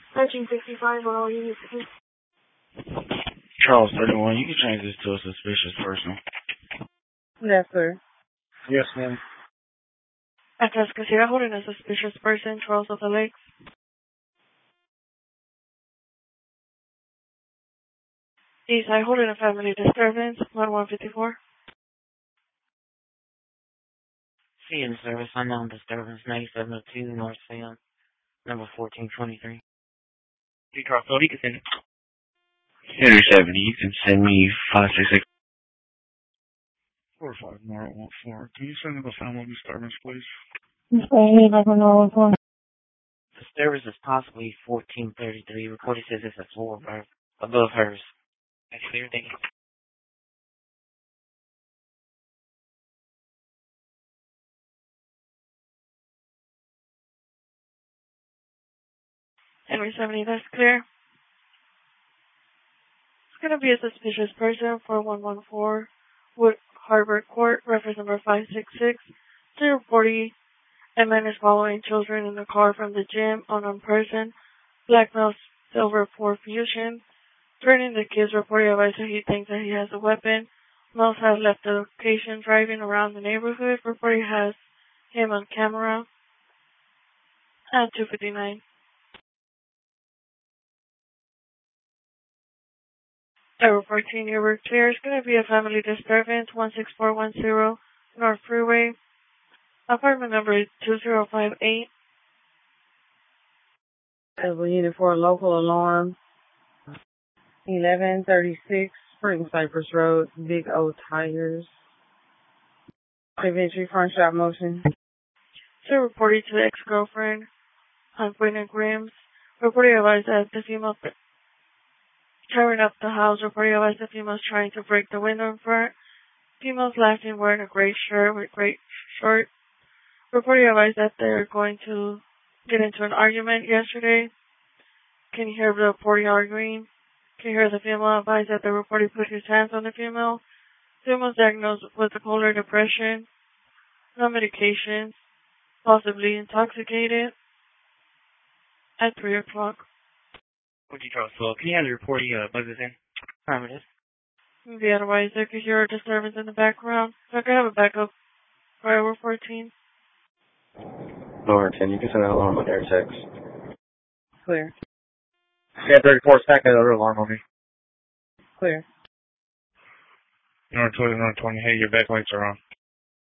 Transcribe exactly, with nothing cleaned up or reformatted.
thirteen sixty-five, what all you need to do? Charles thirty-one, you can change this to a suspicious person. Yes, sir. Yes, ma'am. Atascocita holding a suspicious person, Charles of the Lakes. Eastside holding a family disturbance, one one fifty-four. C N service, unknown disturbance, ninety-seven oh two North Sam, number fourteen twenty-three. D Car Phil, you can send it. Henry seventy, you can send me five six six. four five nine one four. Can you send me the family disturbance, please? Disturbance is possibly fourteen thirty-three. Recording says it's a floor above, above hers. That's clear, thank you. Henry seventy, that's clear. It's going to be a suspicious person, four one one four, Wood Harbor Court, reference number five six six, zero forty. A man is following children in the car from the gym, unknown person, black male, silver four fusion. Turning the kids, reporting advice that he thinks that he has a weapon. Miles has left the location driving around the neighborhood. Reporting has him on camera at two fifty-nine. Tower fourteen, you were clear. It's going to be a family disturbance, one six four one zero North Freeway. Apartment number is two zero five eight. We needed for a local alarm. eleven thirty-six Spring Cypress Road, Big O Tires. Entry front shop motion. So reported to the ex-girlfriend on Quinn Grimm's. Reporting advised that the female tearing up the house. Reporting advised the female's trying to break the window in front. Female's laughing, wearing a gray shirt with gray shorts. Reporting advised that they're going to get into an argument yesterday. Can you hear the reporting arguing? Can you hear the female advise that the reporter put his hands on the female? Female diagnosed with bipolar depression, no medications, possibly intoxicated, at three o'clock. Would you Charles Phil? Can you have the reporting uh, buzz this in? Affirmative. The otherwise, there could hear a disturbance in the background. So I could have a backup for hour fourteen. Number ten, you can send that alarm on air text. Clear. Yeah, thirty-four, stack that other alarm on me. Clear. Number twenty, number twenty, hey, your back lights are on.